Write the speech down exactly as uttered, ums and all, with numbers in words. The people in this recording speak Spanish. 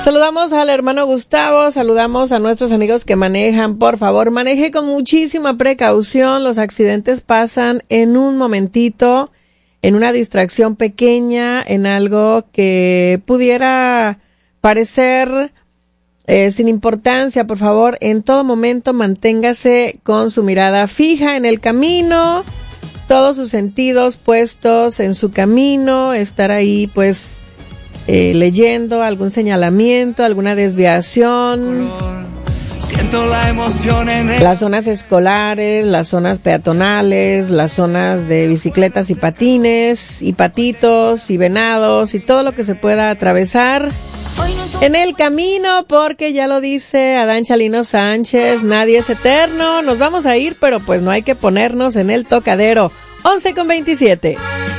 Saludamos al hermano Gustavo, saludamos a nuestros amigos que manejan. Por favor, maneje con muchísima precaución. Los accidentes pasan en un momentito, en una distracción pequeña, en algo que pudiera parecer eh, sin importancia. Por favor, en todo momento manténgase con su mirada fija en el camino, todos sus sentidos puestos en su camino, estar ahí pues eh, leyendo algún señalamiento, alguna desviación. Siento la emoción en el... Las zonas escolares, las zonas peatonales, las zonas de bicicletas y patines, y patitos, y venados, y todo lo que se pueda atravesar en el camino, porque ya lo dice Adán Chalino Sánchez, nadie es eterno. Nos vamos a ir, pero pues no hay que ponernos en el tocadero. once con veintisiete.